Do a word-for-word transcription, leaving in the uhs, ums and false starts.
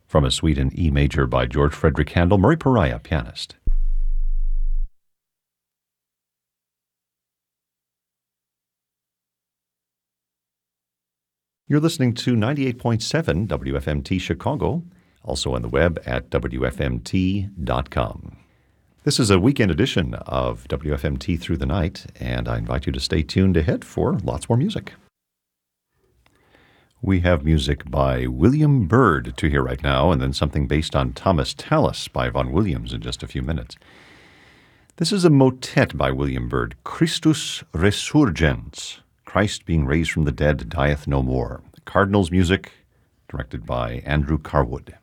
From a suite in E major by George Frederick Handel, Murray Pariah, pianist. You're listening to ninety-eight point seven W F M T Chicago, also on the web at W F M T dot com. This is a weekend edition of W F M T Through the Night, and I invite you to stay tuned ahead for lots more music. We have music by William Byrd to hear right now, and then something based on Thomas Tallis by Vaughan Williams in just a few minutes. This is a motet by William Byrd, Christus Resurgens, Christ being raised from the dead dieth no more. Cardinals music, directed by Andrew Carwood.